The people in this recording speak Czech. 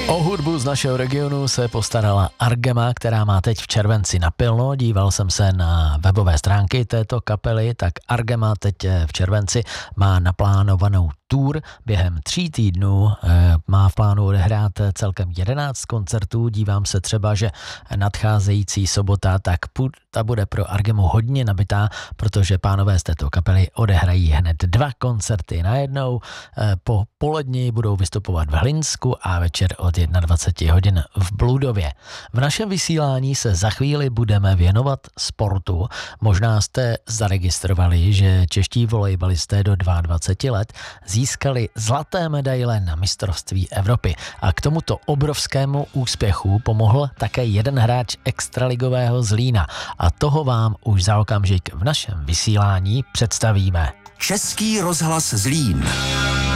O hudbu z našeho regionu se postarala Argema, která má teď v červenci napilno. Díval jsem se na webové stránky této kapely, tak Argema teď v červenci má naplánovanou tour. Během 3 týdnů má v plánu odehrát celkem 11 koncertů. Dívám se třeba, že nadcházející sobota, tak ta bude pro Argemu hodně nabitá, protože pánové z této kapely odehrají hned 2 koncerty najednou. Po poledni budou vystupovat v Hlinsku a večer od 21 hodin v Bludově. V našem vysílání se za chvíli budeme věnovat sportu. Možná jste zaregistrovali, že čeští volejbalisté do 22 let získali zlaté medaile na mistrovství Evropy. A k tomuto obrovskému úspěchu pomohl také jeden hráč extraligového Zlína. A toho vám už za okamžik v našem vysílání představíme. Český rozhlas Zlín.